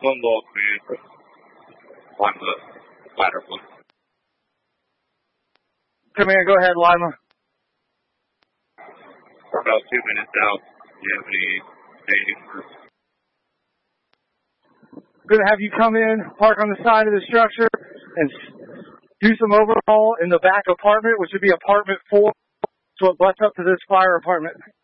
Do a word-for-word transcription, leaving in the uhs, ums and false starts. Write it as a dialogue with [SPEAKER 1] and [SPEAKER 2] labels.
[SPEAKER 1] One ball clear on the ladder one.
[SPEAKER 2] Command, go ahead, Lima.
[SPEAKER 1] We're about two minutes out. Do you have any staging for?
[SPEAKER 2] I'm going to have you come in, park on the side of the structure, and do some overhaul in the back apartment, which would be apartment four, so it butts up to this fire apartment.